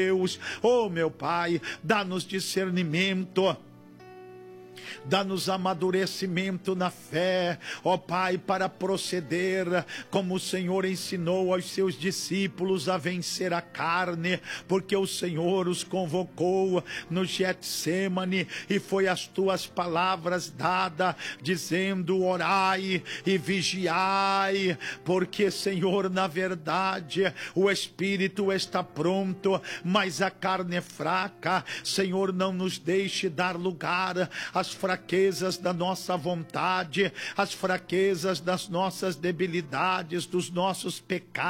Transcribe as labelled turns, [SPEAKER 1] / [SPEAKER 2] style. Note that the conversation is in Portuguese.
[SPEAKER 1] Deus. Oh, meu Pai, dá-nos discernimento, dá-nos amadurecimento na fé, ó Pai, para proceder como o Senhor ensinou aos seus discípulos a vencer a carne, porque o Senhor os convocou no Getsemane e foi as tuas palavras dadas, dizendo: orai e vigiai, porque, Senhor, na verdade, o Espírito está pronto, mas a carne é fraca. Senhor, não nos deixe dar lugar às fraquezas da nossa vontade, as fraquezas das nossas debilidades, dos nossos pecados.